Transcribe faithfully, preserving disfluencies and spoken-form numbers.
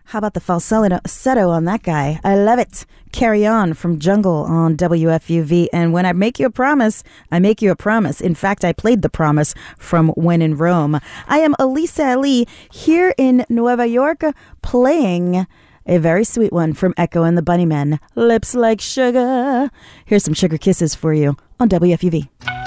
How about the falsetto on that guy? I love it. Carry On from Jungle on W F U V. And when I make you a promise, I make you a promise. In fact, I played the promise from When in Rome. I am Elisa Ali here in Nueva York playing a very sweet one from Echo and the Bunnymen, Lips Like Sugar. Here's some sugar kisses for you on W F U V.